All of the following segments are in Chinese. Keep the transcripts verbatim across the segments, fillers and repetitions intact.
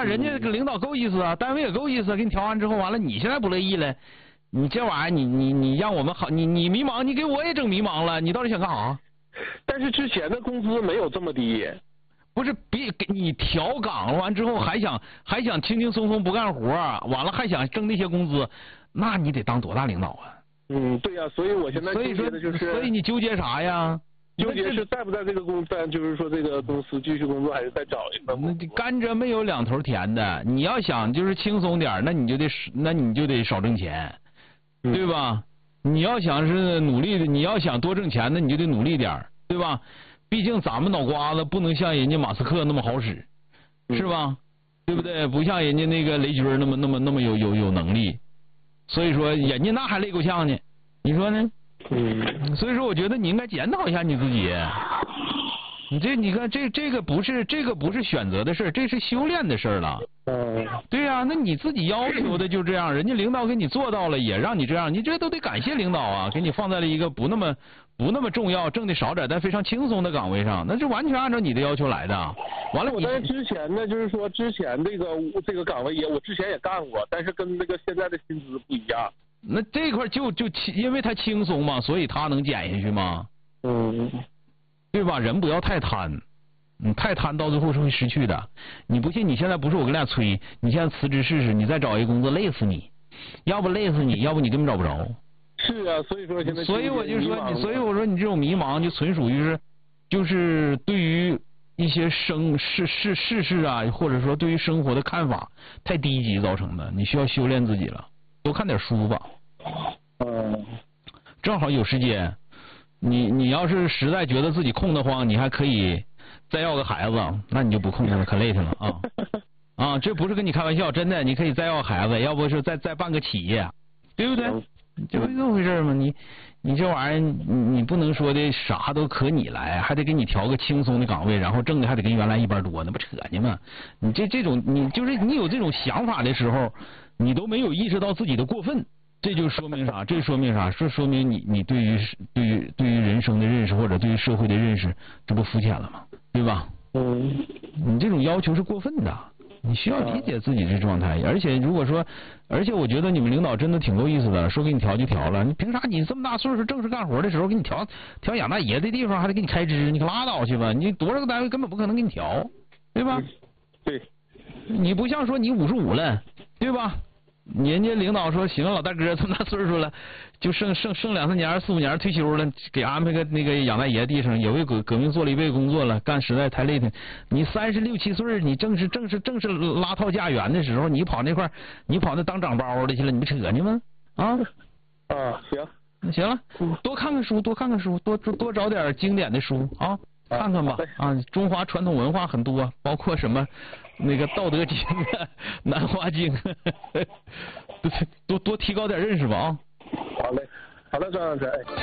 吧？人家领导够意思啊，单位也够意思，给你调完之后，完了你现在不乐意了，你这玩意儿你你你让我们好，你你迷茫，你给我也整迷茫了，你到底想干啥？ 但是之前的工资没有这么低。 不是，别给你调岗完之后还想还想轻轻松松不干活，完了还想挣那些工资，那你得当多大领导啊？ 嗯，对呀、啊，所以我现在纠结的就是， 所以你纠结啥呀？ 纠结是在不在这个公司，就是说这个公司继续工作，还是再找一份？ 那甘蔗没有两头甜的，你要想就是轻松点，那你就得那你就得少挣钱， 嗯、 对吧？你要想是努力的，你要想多挣钱，那你就得努力点，对吧？毕竟咱们脑瓜子不能像人家马斯克那么好使，是吧？对不对？不像人家那个雷军那么那么那么有有有能力，所以说人家那还累够呛呢，你说呢？ 嗯。 所以说我觉得你应该检讨一下你自己。你这你看这这个不是这个不是选择的事，这是修炼的事了。 嗯。 对呀、啊，那你自己要求的就这样，人家领导给你做到了，也让你这样，你这都得感谢领导啊，给你放在了一个不那么不那么重要、挣的少点但非常轻松的岗位上，那是完全按照你的要求来的。完了你， 我在之前呢，就是说之前这个这个岗位也我之前也干过，但是跟那个现在的薪资不一样。 那这块就就因为他轻松嘛，所以他能减下去吗？ 嗯。 对吧？人不要太贪，你太贪到最后是会失去的。你不信？你现在不是我跟俩催，你现在辞职试试，你再找一个工作累死你，要不累死你，要不你根本找不着。 是啊，所以说现在。 所以我就说你，所以我说你这种迷茫就纯属于是，就是对于一些生世世世事啊，或者说对于生活的看法太低级造成的，你需要修炼自己了，多看点书吧。 嗯。 正好有时间。你你要是实在觉得自己空得慌，你还可以再要个孩子，那你就不空了，可累挺了啊啊！这不是跟你开玩笑，真的，你可以再要个孩子，要不是再再办个企业，对不对？就是这么回事嘛。你你这玩意儿，你你不能说的啥都可你来，还得给你调个轻松的岗位，然后挣的还得跟原来一般多，那不扯呢吗？你这这种你就是你有这种想法的时候，你都没有意识到自己的过分。这就说明啥？这说明啥？说说明你你对于对于对于人生的认识或者对于社会的认识，这不肤浅了吗？对吧？ 嗯。 你这种要求是过分的，你需要理解自己这状态。而且如果说，而且我觉得你们领导真的挺够意思的，说给你调就调了。你凭啥你这么大岁数正式干活的时候给你调调养大爷的地方还得给你开支？你可拉倒去吧！你多少个单位根本不可能给你调，对吧？ 对。 你不像说你五十五了，对吧？人家领导说行，老大哥这么大岁数了，就剩剩剩两三年四五年退休了，给安排个那个养大爷地上，也为革革命做了一辈子工作了，干实在太累挺。你三十六七岁，你正是正是正是拉套家园的时候，你跑那块你跑那当长包的去了，你不扯呢吗？啊啊，行， 行了，多看看书，多看看书，多多多找点经典的书啊，看看吧啊，中华传统文化很多，包括什么。那个《道德经》啊，《南华经》，多多提高点认识吧啊！ 好嘞，好的，张小晨。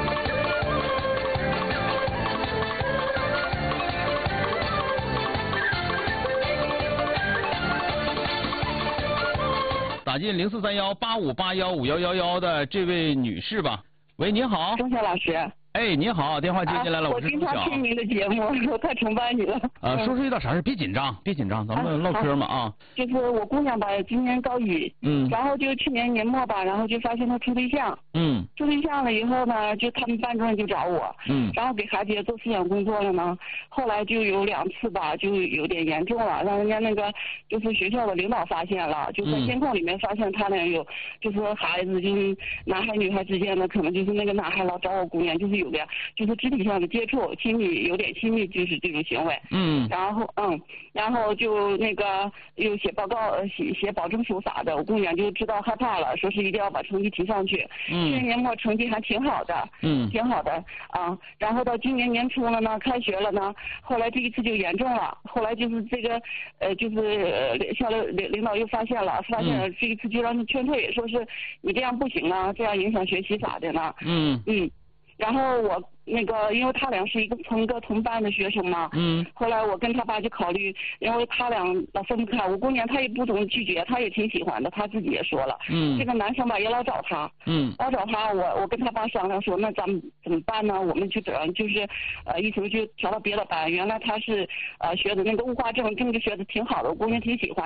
打进零四三幺八五八幺五幺幺幺的这位女士吧。喂，您好， 钟晓老师。 哎，您好，电话接进来了， 啊、 我是钟晓。 我经常听您的节目，我太崇拜你了。 啊，说说遇到啥事？别紧张，别紧张，咱们唠嗑嘛啊。 就是我姑娘吧，今年高一， 嗯， 然后就去年年末吧，然后就发现她处对象， 嗯， 处对象了以后呢，就他们班主任就找我， 嗯， 然后给孩子也做思想工作了呢。后来就有两次吧，就有点严重了，让人家那个就是学校的领导发现了，就在监控里面发现他俩有，就是孩子就是男孩女孩之间的，可能就是那个男孩老找我姑娘，就是有点就是肢体上的接触，亲密有点亲密，就是这种行为， 嗯， 然后嗯，然后就那个又写报告写写保证书啥的，我姑娘就知道害怕了，说是一定要把成绩提上去。 嗯， 去年年末成绩还挺好的， 嗯， 挺好的啊。然后到今年年初了呢，开学了呢，后来这一次就严重了，后来就是这个呃就是呃下来领领导又发现了，发现了这一次就让他劝退，说是你这样不行啊，这样影响学习咋的呢？ 嗯嗯。然后我那个，因为他俩是一个同个同班的学生嘛， 嗯， 后来我跟他爸就考虑，因为他俩老分不开，我姑娘她也不懂拒绝，她也挺喜欢的，她自己也说了， 嗯， 这个男生吧也老找她， 嗯， 老找她，我我跟他爸商量说，那咱们怎么办呢？我们就这就是呃一直就调到别的班，原来他是呃学的那个物化政政治学的挺好的，我姑娘挺喜欢。